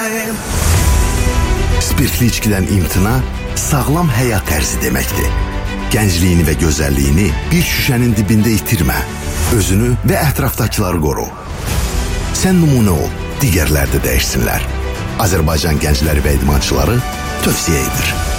Spirtli içkidən imtina sağlam həyat tərzi deməkdir. Gəncliyini və gözəlliyini bir şüşənin dibində itirmə. Özünü və ətrafdakıları qoru. Sən nümunə ol, digərlər də dəyişsinlər. Azərbaycan gəncləri və idmançıları tövsiyə edir.